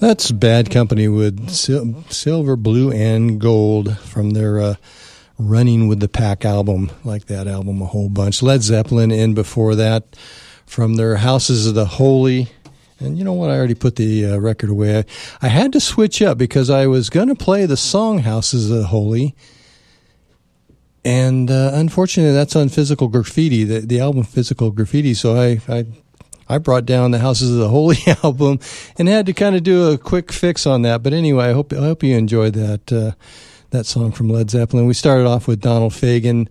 That's Bad Company with Silver, Blue, and Gold from their Running with the Pack album. Like that album a whole bunch. Led Zeppelin in before that from their Houses of the Holy. And you know what? I already put the record away. I had to switch up because I was going to play the song Houses of the Holy. And unfortunately, that's on Physical Graffiti, the album Physical Graffiti. So I brought down the Houses of the Holy album and had to kind of do a quick fix on that. But anyway, I hope you enjoyed that song from Led Zeppelin. We started off with Donald Fagen,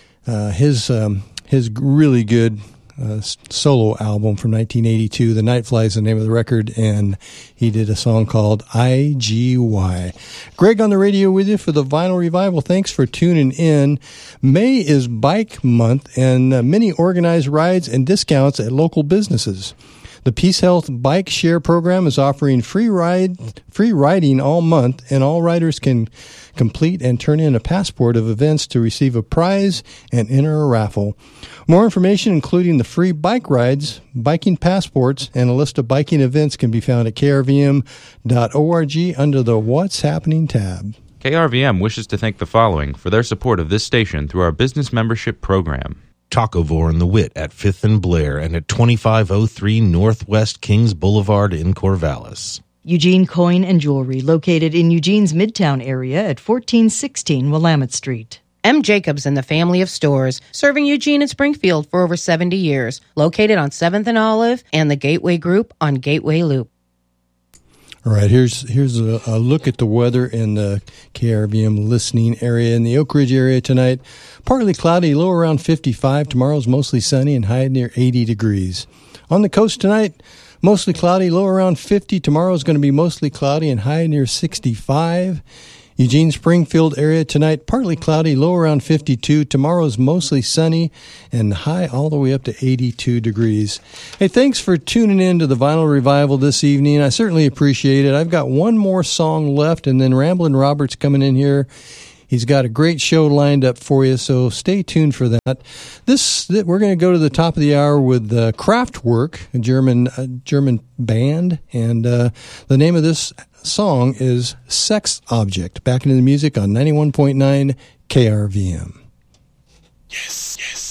his really good solo album from 1982. The Night Fly is the name of the record, and he did a song called IGY. Greg on the radio with you for the Vinyl Revival. Thanks for tuning in. May is Bike Month, and many organized rides and discounts at local businesses. The Peace Health Bike Share Program is offering free riding all month, and all riders can complete and turn in a passport of events to receive a prize and enter a raffle. More information, including the free bike rides, biking passports, and a list of biking events can be found at krvm.org under the What's Happening tab. KRVM wishes to thank the following for their support of this station through our business membership program. Tacovore and the Wit at 5th and Blair and at 2503 Northwest Kings Boulevard in Corvallis. Eugene Coin and Jewelry, located in Eugene's Midtown area at 1416 Willamette Street. M. Jacobs and the family of stores, serving Eugene and Springfield for over 70 years, located on 7th and Olive and the Gateway Group on Gateway Loop. All right, here's a look at the weather in the KRVM listening area. In the Oak Ridge area tonight, partly cloudy, low around 55. Tomorrow's mostly sunny and high near 80 degrees. On the coast tonight, mostly cloudy, low around 50. Tomorrow's going to be mostly cloudy and high near 65. Eugene Springfield area tonight, partly cloudy, low around 52. Tomorrow's mostly sunny and high all the way up to 82 degrees. Hey, thanks for tuning in to the Vinyl Revival this evening. I certainly appreciate it. I've got one more song left, and then Ramblin' Robert's coming in here. He's got a great show lined up for you, so stay tuned for that. We're going to go to the top of the hour with Kraftwerk, a German band, and the name of this song is Sex Object. Back into the music on 91.9 KRVM. Yes, yes.